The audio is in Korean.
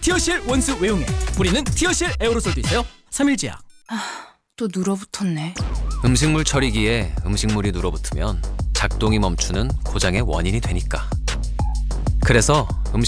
티어실 원수 외용액. 뿌리는 티어실 에어로솔도 있어요. 3일 제약. 또 눌어붙었네. 음식물 처리기에 음식물이 눌어붙으면 작동이 멈추는 고장의 원인이 되니까. 그래서